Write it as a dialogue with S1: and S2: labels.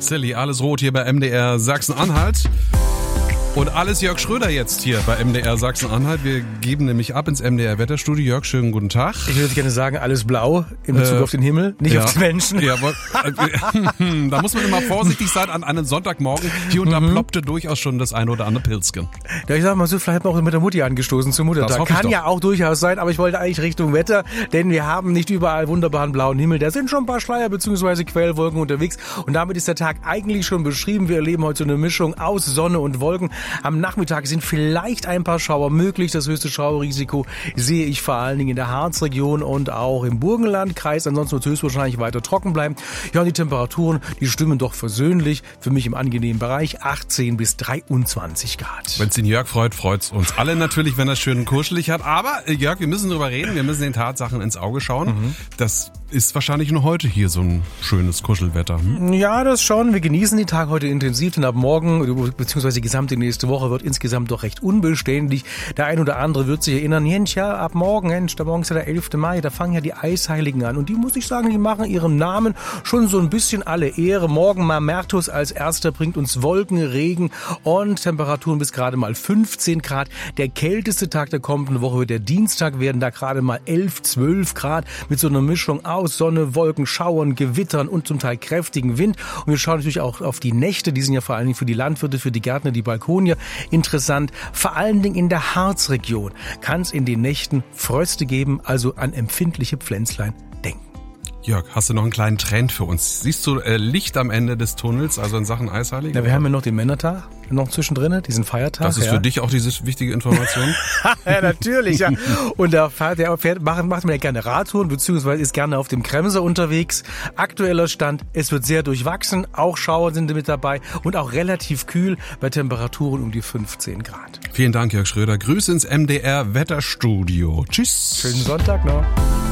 S1: Silly, alles rot hier bei MDR Sachsen-Anhalt. Und alles Jörg Schröder jetzt hier bei MDR Sachsen-Anhalt. Wir geben nämlich ab ins MDR Wetterstudio. Jörg, schönen guten Tag.
S2: Ich würde gerne sagen, alles blau in Bezug auf den Himmel, nicht auf die Menschen.
S1: Ja, da muss man immer vorsichtig sein an einem Sonntagmorgen. Hier und da ploppte durchaus schon das eine oder andere Pilzchen.
S2: Ja, ich sag mal so, vielleicht hat man auch mit der Mutti angestoßen zum Muttertag. Kann ja auch durchaus sein, aber ich wollte eigentlich Richtung Wetter, denn wir haben nicht überall wunderbaren blauen Himmel. Da sind schon ein paar Schleier bzw. Quellwolken unterwegs und damit ist der Tag eigentlich schon beschrieben. Wir erleben heute so eine Mischung aus Sonne und Wolken. Am Nachmittag sind vielleicht ein paar Schauer möglich. Das höchste Schauerrisiko sehe ich vor allen Dingen in der Harzregion und auch im Burgenlandkreis. Ansonsten wird es höchstwahrscheinlich weiter trocken bleiben. Ja, und die Temperaturen, die stimmen doch versöhnlich. Für mich im angenehmen Bereich 18 bis 23 Grad.
S1: Wenn es den Jörg freut, freut's uns alle natürlich, wenn er schön kuschelig hat. Aber Jörg, wir müssen drüber reden. Wir müssen den Tatsachen ins Auge schauen. Das ist wahrscheinlich nur heute hier so ein schönes Kuschelwetter.
S2: Ja, das schon. Wir genießen den Tag heute intensiv, denn ab morgen, beziehungsweise die gesamte nächste Woche wird insgesamt doch recht unbeständig. Der ein oder andere wird sich erinnern, Jens, ja, ab morgen, Jens, da morgen ist ja der 11. Mai, da fangen ja die Eisheiligen an. Und die, muss ich sagen, die machen ihrem Namen schon so ein bisschen alle Ehre. Morgen Mamertus als erster bringt uns Wolken, Regen und Temperaturen bis gerade mal 15 Grad. Der kälteste Tag der kommenden Woche wird der Dienstag werden, da gerade mal 11, 12 Grad mit so einer Mischung aus Sonne, Wolken, Schauern, Gewittern und zum Teil kräftigen Wind. Und wir schauen natürlich auch auf die Nächte, die sind ja vor allen Dingen für die Landwirte, für die Gärtner, die Balkonier interessant. Vor allen Dingen in der Harzregion kann es in den Nächten Fröste geben, also an empfindliche Pflänzlein denken.
S1: Jörg, hast du noch einen kleinen Trend für uns? Siehst du Licht am Ende des Tunnels, also in Sachen Eisheiligen?
S2: Ja, wir haben ja noch den Männertag noch zwischendrin, diesen Feiertag.
S1: Das ist für dich auch diese wichtige Information?
S2: Ja, natürlich, ja. Und da macht man ja gerne Radtouren, beziehungsweise ist gerne auf dem Kremser unterwegs. Aktueller Stand, es wird sehr durchwachsen, auch Schauer sind mit dabei und auch relativ kühl bei Temperaturen um die 15 Grad.
S1: Vielen Dank, Jörg Schröder. Grüße ins MDR Wetterstudio. Tschüss.
S2: Schönen Sonntag noch.